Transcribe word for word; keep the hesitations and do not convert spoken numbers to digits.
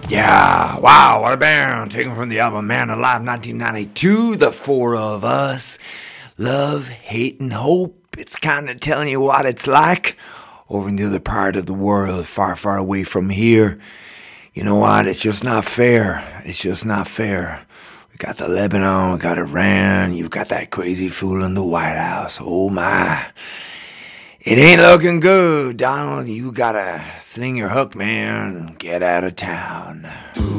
Yeah, wow, what a band. Taken from the album Man Alive nineteen ninety-two, The Four of Us. Love, hate, and hope. It's kind of telling you what it's like over in the other part of the world, far, far away from here. You know what? It's just not fair. It's just not fair. We got the Lebanon, we got Iran, you've got that crazy fool in the White House. Oh my. It ain't looking good, Donald. You gotta sling your hook, man. Get out of town.